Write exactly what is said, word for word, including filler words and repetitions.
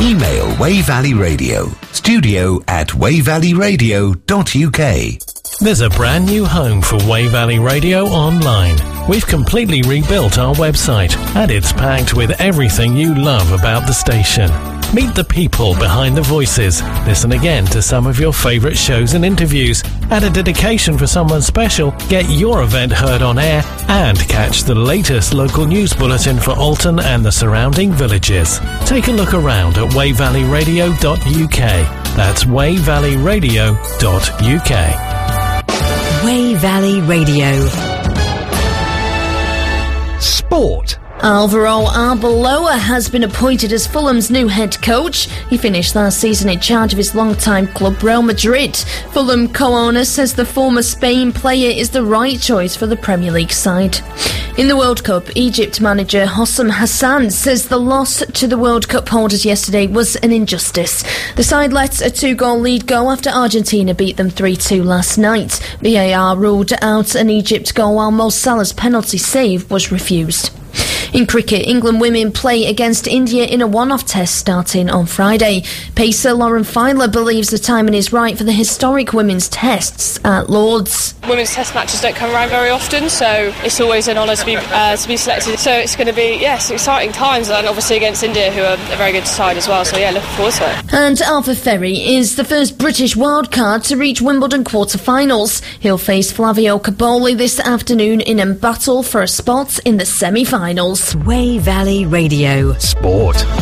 Email Wey Valley Radio, studio at wey valley radio dot u k. There's a brand new home for Wey Valley Radio online. We've completely rebuilt our website, and it's packed with everything you love about the station. Meet the people behind the voices, listen again to some of your favourite shows and interviews, add a dedication for someone special, get your event heard on air, and catch the latest local news bulletin for Alton and the surrounding villages. Take a look around at wey valley radio dot u k. That's wey valley radio dot u k. Wey Valley Radio. Sport. Alvaro Arbeloa has been appointed as Fulham's new head coach. He finished last season in charge of his longtime club Real Madrid. Fulham co-owner says the former Spain player is the right choice for the Premier League side. In the World Cup, Egypt manager Hossam Hassan says the loss to the World Cup holders yesterday was an injustice. The side let a two-goal lead go after Argentina beat them three two last night. V A R ruled out an Egypt goal while Mo Salah's penalty save was refused. In cricket, England women play against India in a one-off test starting on Friday. Pacer Lauren Filer believes the timing is right for the historic women's tests at Lord's. Women's test matches don't come around very often, so it's always an honour to be uh, to be selected. So it's going to be, yes, exciting times, and obviously against India, who are a very good side as well. So yeah, looking forward to it. And Arthur Ferry is the first British wildcard to reach Wimbledon quarter-finals. He'll face Flavio Caboli this afternoon in a battle for a spot in the semi-finals. Wey Valley Radio. Sport.